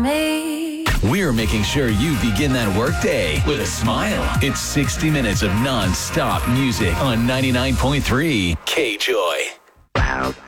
me. We're making sure you begin that workday with a smile. It's 60 minutes of non-stop music on 99.3 K-Joy.